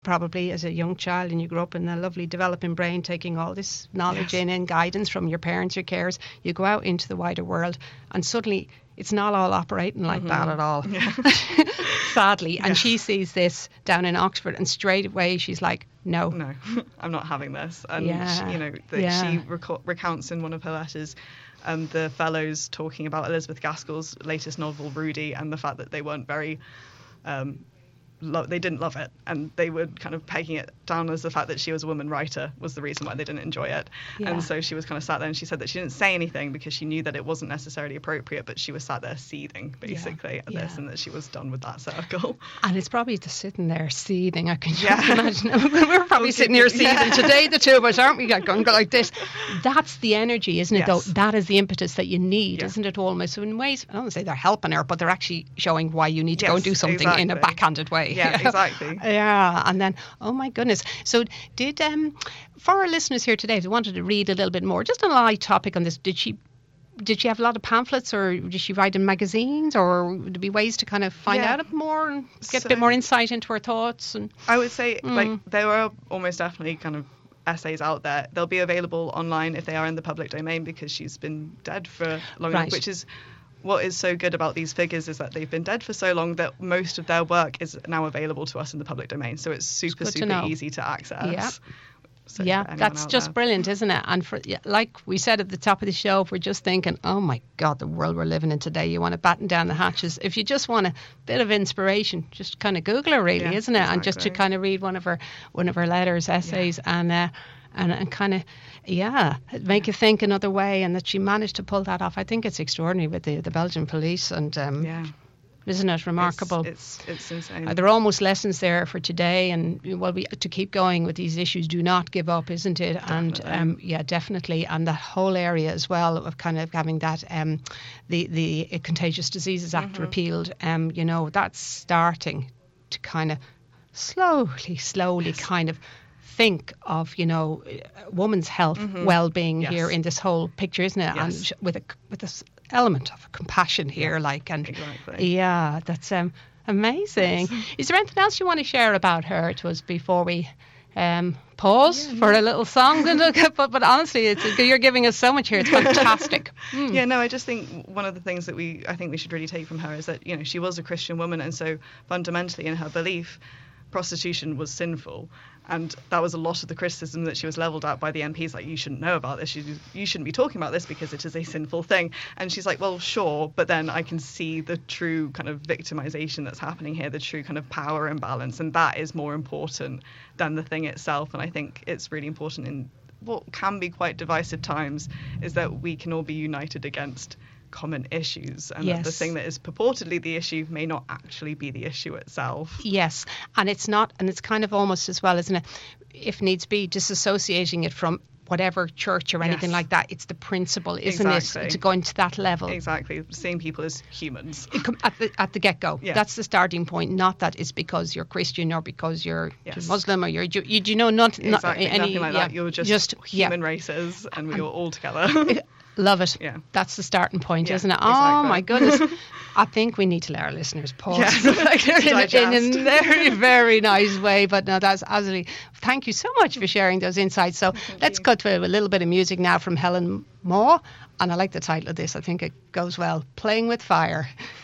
probably as a young child, and you grew up in a lovely developing brain, taking all this knowledge in and guidance from your parents, your carers. You go out into the wider world, and suddenly it's not all operating like that at all, sadly. And she sees this down in Oxford, and straight away she's like, no, I'm not having this. And she recounts in one of her letters the fellows talking about Elizabeth Gaskell's latest novel, Rudy, and the fact that they weren't very they didn't love it, and they were kind of pegging it down as the fact that she was a woman writer was the reason why they didn't enjoy it. And so she was kind of sat there, and she said that she didn't say anything because she knew that it wasn't necessarily appropriate, but she was sat there seething basically at this, and that she was done with that circle. And it's probably just sitting there seething. I can just imagine. We're probably sitting here seething today, the two of us, aren't we? Going like this. That's the energy, isn't it? Though that is the impetus that you need, isn't it? Almost. So in ways, I don't want to say they're helping her, but they're actually showing why you need to go and do something in a backhanded way. Yeah, exactly. Yeah, and then, oh my goodness. So did, for our listeners here today, if they wanted to read a little bit more, just a light topic on this, did she have a lot of pamphlets, or did she write in magazines, or would there be ways to kind of find out a bit more and get a bit more insight into her thoughts? And I would say, there are almost definitely kind of essays out there. They'll be available online if they are in the public domain, because she's been dead for long enough, which is what is so good about these figures, is that they've been dead for so long that most of their work is now available to us in the public domain. So it's super easy to access. Yeah. So that's just brilliant, isn't it? And like we said at the top of the show, if we're just thinking, oh my God, the world we're living in today, you want to batten down the hatches. If you just want a bit of inspiration, just kind of Google her, really, isn't it? Exactly. And just to kind of read one of her letters, essays, and kind of, make you think another way, and that she managed to pull that off. I think it's extraordinary with the Belgian police, and isn't it remarkable? It's insane. There are almost lessons there for today, and to keep going with these issues. Do not give up, isn't it? Definitely. And definitely, and that whole area as well of kind of having that the Contagious Diseases Act repealed. That's starting to kind of slowly kind of think of woman's health, well-being here in this whole picture, isn't it? And with this element of compassion here, that's amazing. Yes. Is there anything else you want to share about her to us before we pause for a little song? But honestly, you're giving us so much here. It's fantastic. I just think one of the things that I think we should really take from her is that she was a Christian woman, and so fundamentally in her belief, prostitution was sinful. And that was a lot of the criticism that she was levelled at by the MPs, like, you shouldn't know about this, you shouldn't be talking about this because it is a sinful thing. And she's like, well, sure, but then I can see the true kind of victimization that's happening here, the true kind of power imbalance, and that is more important than the thing itself. And I think it's really important in what can be quite divisive times is that we can all be united against common issues, and that the thing that is purportedly the issue may not actually be the issue itself. Yes, and it's not, and it's kind of almost as well, isn't it, if needs be, disassociating it from whatever church or anything like that. It's the principle, isn't it, to go into that level. Exactly, seeing people as humans. At the get-go. Yeah. That's the starting point, not that it's because you're Christian or because you're Muslim or you're Jew. You know, nothing like that. You're just human races, and we're all together. Love it. Yeah. That's the starting point, isn't it? Exactly. Oh my goodness. I think we need to let our listeners pause in a very, very nice way. But no, that's absolutely. Thank you so much for sharing those insights. So let's cut to a little bit of music now from Helen Maw. And I like the title of this. I think it goes well. Playing with Fire.